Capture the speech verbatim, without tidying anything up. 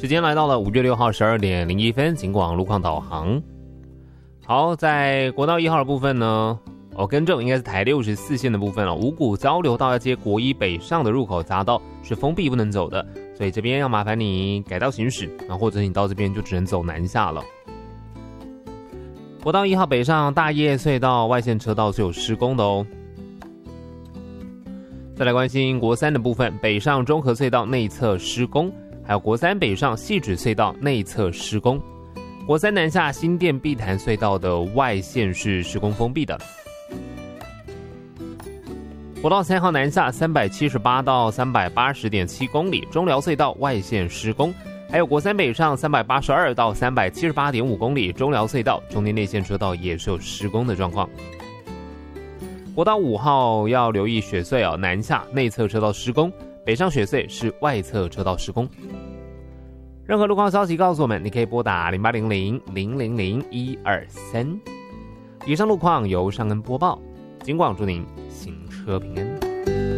时间来到了五月六号十二点零一分，警广路况导航。好，在国道一号的部分呢，哦，更正应该是台六十四线的部分哦，五股交流道要接国一北上的入口匝道是封闭不能走的，所以这边要麻烦你改道行驶，然后或者你到这边就只能走南下了。国道一号北上大业隧道外线车道是有施工的哦。再来关心国三的部分，北上中和隧道内侧施工，还有国三北上汐止隧道内侧施工。国三南下新店碧潭隧道的外线是施工封闭的。国道三号南下三百七十八到三百八十点七公里，中寮隧道外线施工。还有国三北上三百八十二到三百七十八点五公里，中寮隧道中间内线车道也是有施工的状况。国道五号要留意雪隧哦，南下内侧车道施工，北上雪隧是外侧车道施工。任何路况消息告诉我们，你可以拨打零八零零零零零一二三。以上路况由尚恩播报，警广祝您行车平安。